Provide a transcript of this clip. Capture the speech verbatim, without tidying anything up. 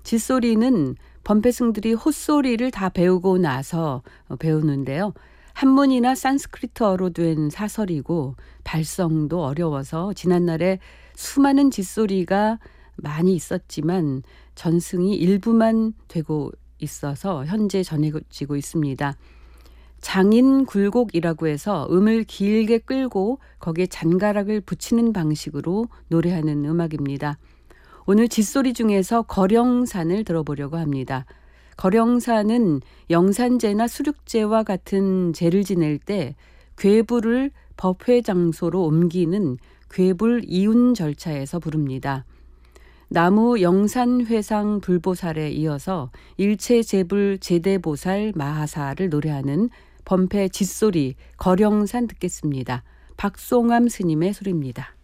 짖소리는 범패승들이 헛소리를 다 배우고 나서 배우는데요. 한문이나 산스크리트어로 된 사설이고 발성도 어려워서 지난날에 수많은 짖소리가 많이 있었지만 전승이 일부만 되고 있어서 현재 전해지고 있습니다. 장인 굴곡이라고 해서 음을 길게 끌고 거기에 잔가락을 붙이는 방식으로 노래하는 음악입니다. 오늘 짖소리 중에서 거령산을 들어보려고 합니다. 거령산은 영산제나 수륙제와 같은 제를 지낼 때 괴부를 법회 장소로 옮기는 괴불 이운 절차에서 부릅니다. 나무 영산회상 불보살에 이어서 일체제불 제대보살 마하사를 노래하는 범패 짖소리 거령산 듣겠습니다. 박송암 스님의 소리입니다.